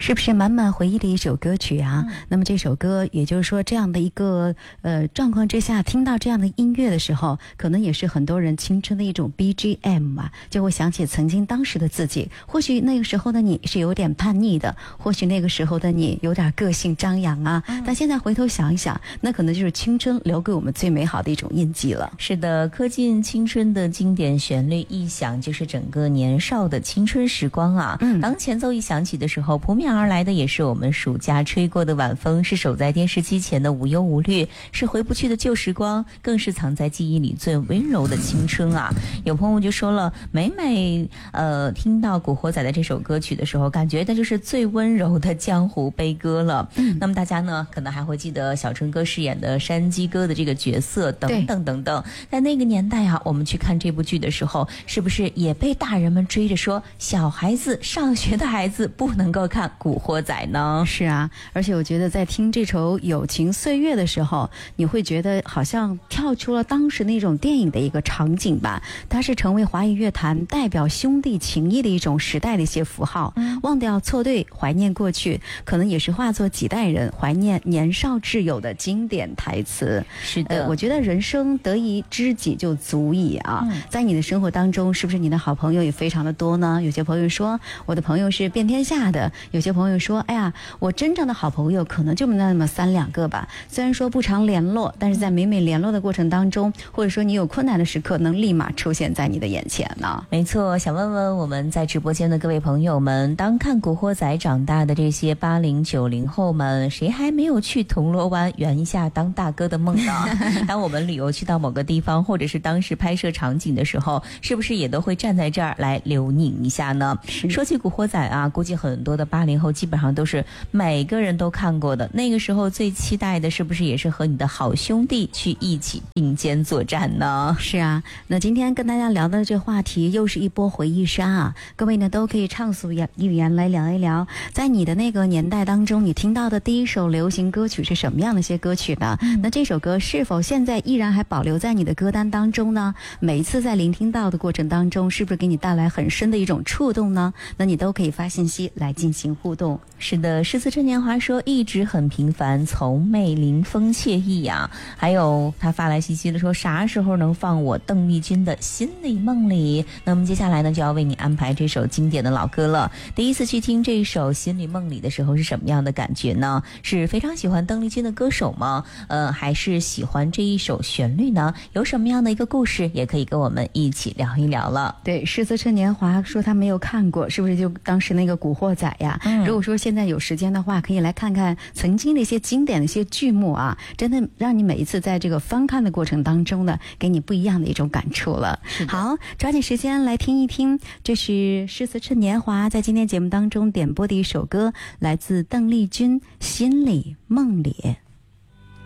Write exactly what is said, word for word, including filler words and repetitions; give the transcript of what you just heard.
是不是满满回忆的一首歌曲啊？嗯、那么这首歌，也就是说这样的一个呃状况之下，听到这样的音乐的时候，可能也是很多人青春的一种 B G M 啊，就会想起曾经当时的自己。或许那个时候的你是有点叛逆的，或许那个时候的你有点个性张扬啊，嗯、但现在回头想一想，那可能就是青春留给我们最美好的一种印记了。 是的，刻进青春的经典旋律一响，就是整个年少的青春时光啊。嗯，当前奏一响起的时候，扑面而来的也是我们暑假吹过的晚风，是守在电视机前的无忧无虑，是回不去的旧时光，更是藏在记忆里最温柔的青春啊。有朋友就说了，每每呃听到古惑仔的这首歌曲的时候，感觉它就是最温柔的江湖悲歌了。嗯，那么大家呢可能还会记得小春哥饰演的山鸡哥的这个角色等等等等。在那个年代啊，我们去看这部剧的时候，是不是也被大人们追着说小孩子上学的孩子不能够看古惑仔呢？ 是啊，而且我觉得在听这首友情岁月的时候，你会觉得好像跳出了当时那种电影的一个场景吧。它是成为华语乐坛代表兄弟情谊的一种时代的一些符号。嗯、忘掉错对，怀念过去，可能也是化作几代人怀念年少挚友的经典台词。 是的、 呃、我觉得人生得一知己就足矣啊、嗯、在你的生活当中，是不是你的好朋友也非常的多呢？有些朋友说我的朋友是遍天下的，有些朋友说哎呀，我真正的好朋友可能就那么三两个吧，虽然说不常联络，但是在每每联络的过程当中，或者说你有困难的时刻能立马出现在你的眼前呢。 没错，想问问我们在直播间的各位朋友们，当看古惑仔长大的这些八零九零后们，谁还没有去铜锣湾圆一下当大哥的梦呢？当我们旅游去到某个地方，或者是当时拍摄场景的时候，是不是也都会站在这儿来留念一下呢？说起古惑仔啊，估计很多的八零后基本上都是每个人都看过的。那个时候最期待的是不是也是和你的好兄弟去一起并肩作战呢？ 是啊，那今天跟大家聊的这话题又是一波回忆杀啊，各位呢都可以畅所欲言来聊一聊，在你的那个年代当中，你听到的第一首流行歌曲是什么样的一些歌曲呢？嗯、那这首歌是否现在依然还保留在你的歌单当中呢？每一次在聆听到的过程当中，是不是给你带来很深的一种触动呢？那你都可以发信息来进行互动。 是的，诗词趁年华说一直很平凡，从媚临风惬意啊。还有他发来信息的说，啥时候能放我邓丽君的心里梦里？那么接下来呢，就要为你安排这首经典的老歌了。第一次去听这首心里梦里的时候是什么样的感觉呢？是非常喜欢邓丽君的歌手吗？呃，还是喜欢这一首旋律呢？有什么样的一个故事也可以跟我们一起聊一聊了。 对，诗词趁年华说他没有看过，是不是就当时那个古惑仔呀？嗯、如果说现在有时间的话，可以来看看曾经的一些经典的一些剧目啊，真的让你每一次在这个翻看的过程当中呢，给你不一样的一种感触了。好，抓紧时间来听一听，这是诗词趁年华在今天节目当中点播的一首歌，来自邓丽君《心里梦里》。